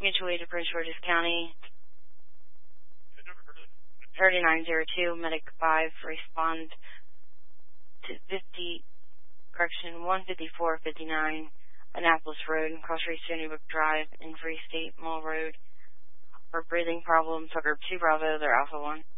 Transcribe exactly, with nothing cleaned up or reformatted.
Mutual aid to Prince George's County. thirty-nine oh two, Medic five, respond to fifty, correction, one fifty-four fifty-nine, Annapolis Road, Cross Street, Stony Brook Drive, in Free State Mall Road, for breathing problems, Hooker two Bravo, they're Alpha one.